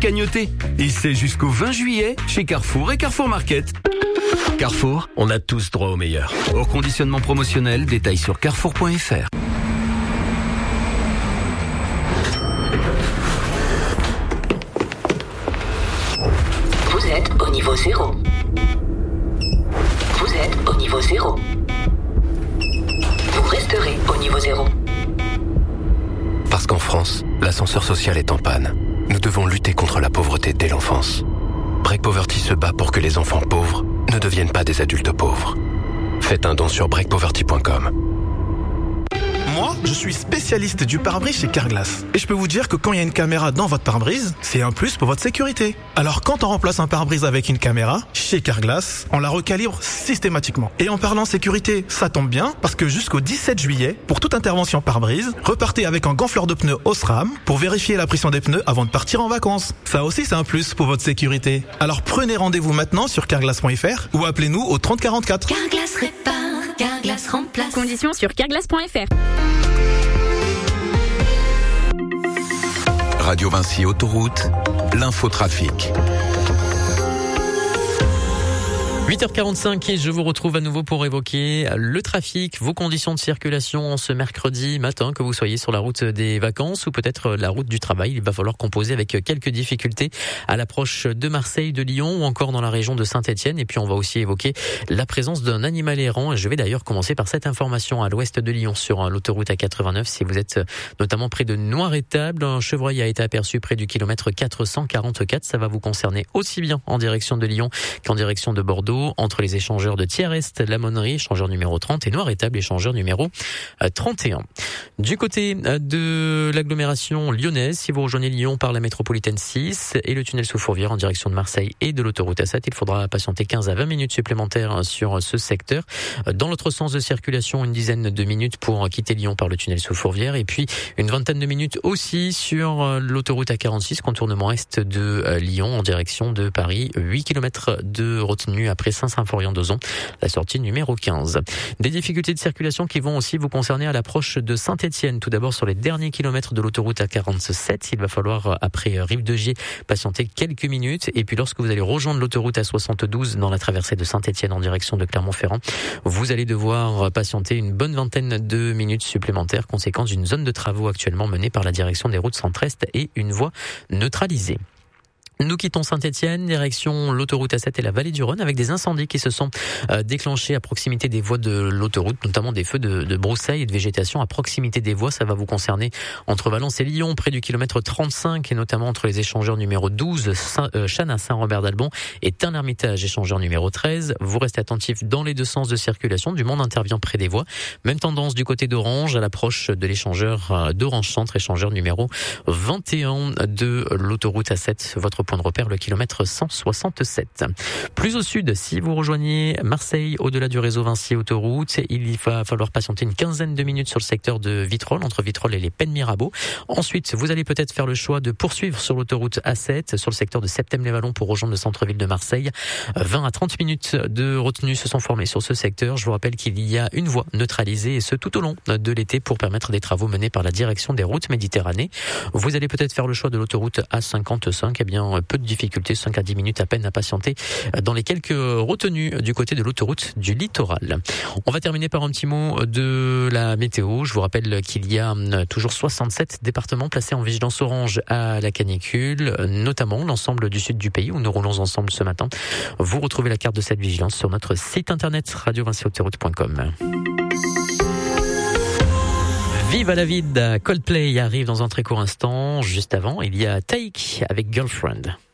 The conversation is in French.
cagnotter. Et c'est jusqu'au 20 juillet chez Carrefour et Carrefour Market. Carrefour, on a tous droit au meilleur. Au conditionnement promotionnel, détails sur carrefour.fr. Vous êtes au niveau 0. Vous êtes au niveau 0. Vous resterez au niveau 0. Parce qu'en France, l'ascenseur social est en panne. Nous devons lutter contre la pauvreté dès l'enfance. Break Poverty se bat pour que les enfants pauvres ne deviennent pas des adultes pauvres. Faites un don sur breakpoverty.com. Moi, je suis spécialiste du pare-brise chez Carglass. Et je peux vous dire que quand il y a une caméra dans votre pare-brise, c'est un plus pour votre sécurité. Alors quand on remplace un pare-brise avec une caméra, chez Carglass, on la recalibre systématiquement. Et en parlant sécurité, ça tombe bien, parce que jusqu'au 17 juillet, pour toute intervention pare-brise, repartez avec un gonfleur de pneus Osram pour vérifier la pression des pneus avant de partir en vacances. Ça aussi, c'est un plus pour votre sécurité. Alors prenez rendez-vous maintenant sur carglass.fr ou appelez-nous au 30 44. Carglass répare, Carglass remplace. Conditions sur carglass.fr. Radio Vinci Autoroute, l'infotrafic. 8h45 et je vous retrouve à nouveau pour évoquer le trafic, vos conditions de circulation ce mercredi matin, que vous soyez sur la route des vacances ou peut-être la route du travail. Il va falloir composer avec quelques difficultés à l'approche de Marseille, de Lyon ou encore dans la région de Saint-Etienne. Et puis on va aussi évoquer la présence d'un animal errant. Je vais d'ailleurs commencer par cette information à l'ouest de Lyon sur l'autoroute A89. Si vous êtes notamment près de Noiretable, un chevreuil a été aperçu près du kilomètre 444. Ça va vous concerner aussi bien en direction de Lyon qu'en direction de Bordeaux, entre les échangeurs de Thiers-Est, la Monnerie, échangeur numéro 30 et Noiretable, échangeur numéro 31. Du côté de l'agglomération lyonnaise, si vous rejoignez Lyon par la métropolitaine 6 et le tunnel sous Fourvière en direction de Marseille et de l'autoroute A7, il faudra patienter 15 à 20 minutes supplémentaires sur ce secteur. Dans l'autre sens de circulation, une dizaine de minutes pour quitter Lyon par le tunnel sous Fourvière et puis une vingtaine de minutes aussi sur l'autoroute A46, contournement est de Lyon en direction de Paris. 8 km de retenue après Saint-Symphorien-d'Ozon, la sortie numéro 15. Des difficultés de circulation qui vont aussi vous concerner à l'approche de Saint-Etienne. Tout d'abord sur les derniers kilomètres de l'autoroute A47, il va falloir après Rive-de-Gier patienter quelques minutes et puis lorsque vous allez rejoindre l'autoroute A72 dans la traversée de Saint-Etienne en direction de Clermont-Ferrand, vous allez devoir patienter une bonne vingtaine de minutes supplémentaires, conséquence d'une zone de travaux actuellement menée par la direction des routes centre-est et une voie neutralisée. Nous quittons Saint-Etienne, direction l'autoroute A7 et la vallée du Rhône avec des incendies qui se sont déclenchés à proximité des voies de l'autoroute, notamment des feux de broussailles et de végétation à proximité des voies. Ça va vous concerner entre Valence et Lyon, près du kilomètre 35 et notamment entre les échangeurs numéro 12, Chana, Saint-Robert-d'Albon et Tain-l'Hermitage, échangeur numéro 13. Vous restez attentifs dans les deux sens de circulation. Du monde intervient près des voies. Même tendance du côté d'Orange à l'approche de l'échangeur d'Orange Centre, échangeur numéro 21 de l'autoroute A7. Votre point de repère, le kilomètre 167. Plus au sud, si vous rejoignez Marseille, au-delà du réseau Vinci Autoroute, il va falloir patienter une quinzaine de minutes sur le secteur de Vitrolles, entre Vitrolles et les Pennes Mirabeau. Ensuite, vous allez peut-être faire le choix de poursuivre sur l'autoroute A7, sur le secteur de Septème-les-Vallons pour rejoindre le centre-ville de Marseille. 20 à 30 minutes de retenue se sont formées sur ce secteur. Je vous rappelle qu'il y a une voie neutralisée et ce tout au long de l'été pour permettre des travaux menés par la direction des routes Méditerranée. Vous allez peut-être faire le choix de l'autoroute A55, eh bien, peu de difficultés, 5 à 10 minutes à peine à patienter dans les quelques retenues du côté de l'autoroute du littoral. On va terminer par un petit mot de la météo. Je vous rappelle qu'il y a toujours 67 départements placés en vigilance orange à la canicule, notamment l'ensemble du sud du pays où nous roulons ensemble ce matin. Vous retrouvez la carte de cette vigilance sur notre site internet radiovinciautoroute.com. Viva la vida, Coldplay arrive dans un très court instant. Juste avant, il y a Taïk avec Girlfriend.